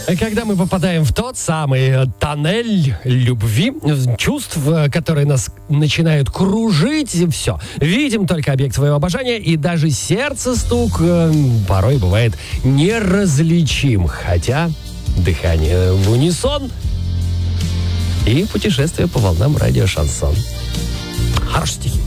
Когда мы попадаем в тот самый тоннель любви, чувств, которые нас начинают кружить, все. Видим только объект своего обожания, и даже сердце-стук порой бывает неразличим. Хотя дыхание в унисон и путешествие по волнам радио «Шансон». Хорошие стихи.